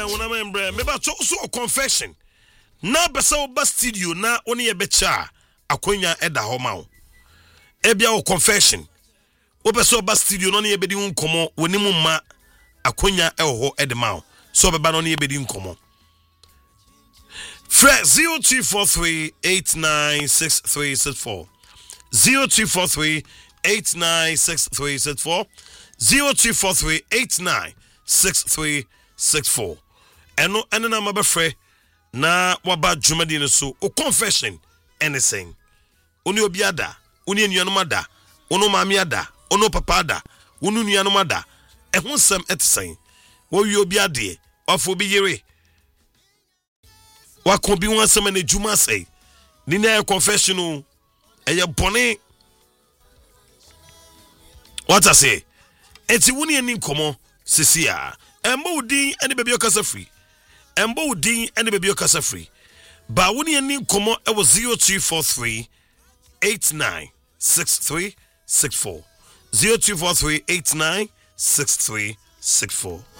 When I'm in Maybe so confession. Na besa oba studio na oni ye becha akonya eda homa. Ebia o confession. Obesa oba studio no ni ebedi nkomo woni mu ma akonya eho edema. So beba no ni ebedi nkomo. Fred 0243896364. 0243896364. 0243896364. Eno na mabefre na waba dwumadi no so o confession anything. Oni obiada, oni enuanom ada, ono maami ada, ono papa ada, onu nuanom ada. Ehun sem etsen. Wo wi obiade, ofo bi yere. Wa kon bi wan sem na dwuma sei. Ni na confession o. Eye bone. What I say? Eti woni ani nkomo sisia. Embo udin ene baby okasa free. Embo udin ene baby okasa free. Ba woni ani nkomo e wo 0243 896364. 0243 896364.